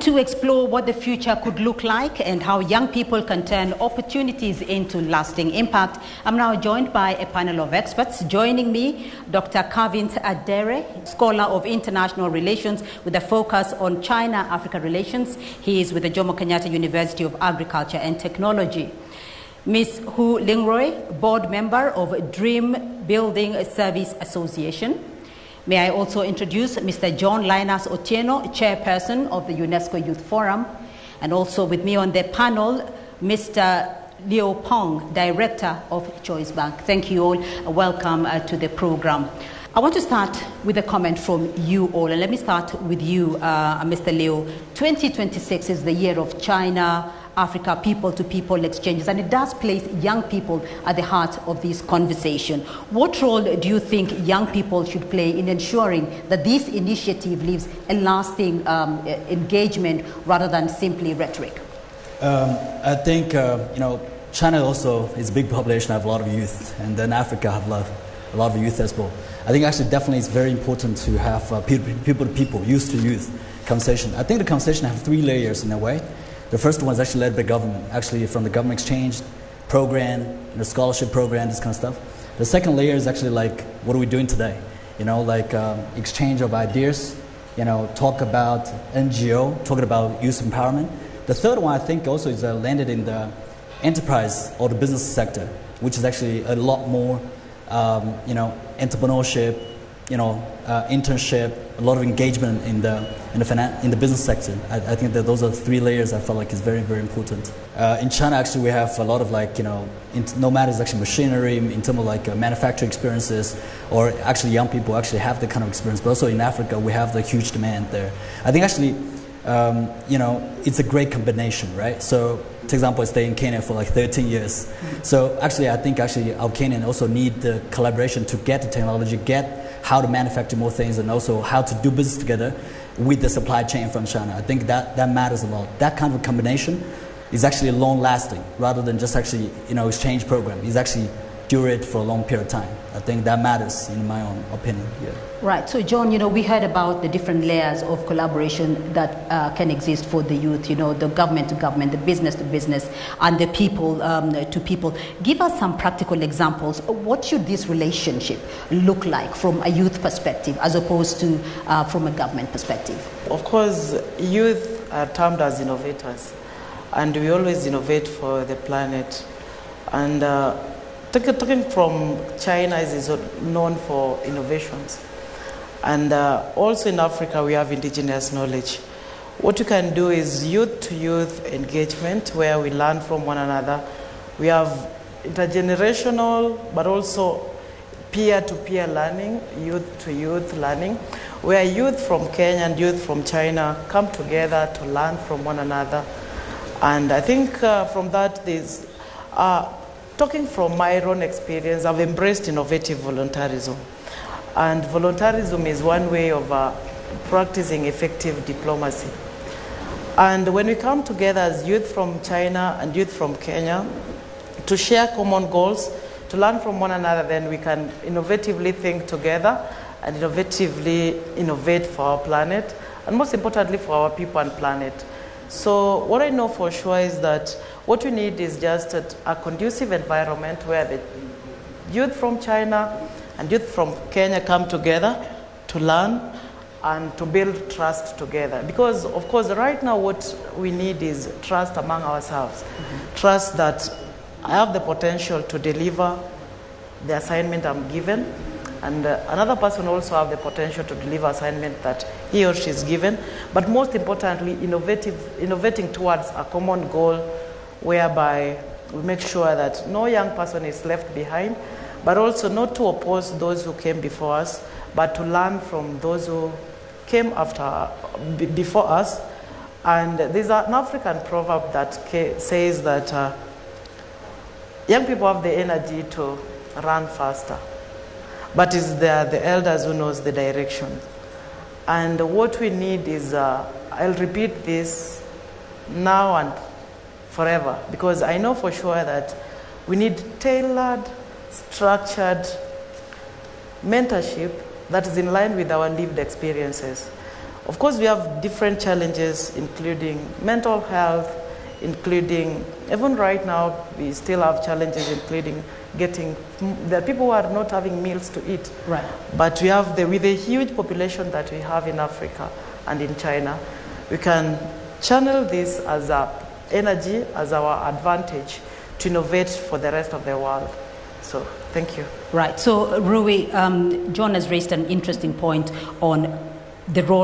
to explore what the future could look like and how young people can turn opportunities into lasting impact, I'm now joined by a panel of experts. Joining me, Dr. Kavin Adere, scholar of international relations with a focus on China-Africa relations. He is with the Jomo Kenyatta University of Agriculture and Technology. Ms. Hu Lingroy, board member of Dream Building Service Association. May I also introduce Mr. John Linus Otieno, chairperson of the UNESCO Youth Forum, and also with me on the panel, Mr. Leo Pong, director of Choice Bank. Thank you all. Welcome to the program. I want to start with a comment from you all, and let me start with you, Mr. Leo. 2026 is the year of China, Africa, people-to-people exchanges, and it does place young people at the heart of this conversation. What role do you think young people should play in ensuring that this initiative leaves a lasting engagement rather than simply rhetoric? I think, China also is a big population, have a lot of youth, and then Africa have a lot of youth as well. I think actually definitely it's very important to have people-to-people, youth-to-youth conversation. I think the conversation have three layers in a way. The first one is actually led by government, actually from the government exchange program, the scholarship program, this kind of stuff. The second layer is actually like, what are we doing today? Exchange of ideas, talk about NGO, talking about youth empowerment. The third one, I think, also is landed in the enterprise or the business sector, which is actually a lot more, entrepreneurship, internship, a lot of engagement in the business sector. I think that those are the three layers I felt like is very, very important. In China, actually, we have a lot of no matter it's actually machinery, in terms of manufacturing experiences, or actually young people actually have the kind of experience. But also in Africa, we have the huge demand there. I think actually, it's a great combination, right? So, for example, I stayed in Kenya for 13 years. So actually, I think our Kenyans also need the collaboration to get the technology, get how to manufacture more things, and also how to do business together with the supply chain from China. I think that matters a lot. That kind of combination is actually long-lasting, rather than just actually exchange program. It's actually do it for a long period of time. I think that matters, in my own opinion. Yeah. Right. So, John, we heard about the different layers of collaboration that can exist for the youth. The government to government, the business to business, and the people to people. Give us some practical examples. What should this relationship look like from a youth perspective, as opposed to from a government perspective? Of course, youth are termed as innovators, and we always innovate for the planet. And talking from China is known for innovations. And also in Africa, we have indigenous knowledge. What you can do is youth-to-youth engagement, where we learn from one another. We have intergenerational, but also peer-to-peer learning, youth-to-youth learning, where youth from Kenya and youth from China come together to learn from one another. And I think from that, there's talking from my own experience, I've embraced innovative voluntarism. And voluntarism is one way of practicing effective diplomacy. And when we come together as youth from China and youth from Kenya to share common goals, to learn from one another, then we can innovatively think together and innovatively innovate for our planet, and most importantly for our people and planet. So what I know for sure is that what we need is just a conducive environment where the youth from China and youth from Kenya come together to learn and to build trust together. Because, of course, right now what we need is trust among ourselves. Trust that I have the potential to deliver the assignment I'm given, and another person also have the potential to deliver assignment that he or she is given. But most importantly, innovating towards a common goal whereby we make sure that no young person is left behind, but also not to oppose those who came before us, but to learn from those who came before us. And there's an African proverb that says that young people have the energy to run faster, but it's the elders who knows the direction. And what we need is, I'll repeat this now and forever, because I know for sure that we need tailored, structured mentorship that is in line with our lived experiences. Of course, we have different challenges, including mental health, including, even right now, we still have challenges, including there are people who are not having meals to eat. Right. But we have, with the huge population that we have in Africa and in China, we can channel this as our energy, as our advantage to innovate for the rest of the world. So, thank you. Right. So, Rui, John has raised an interesting point on the role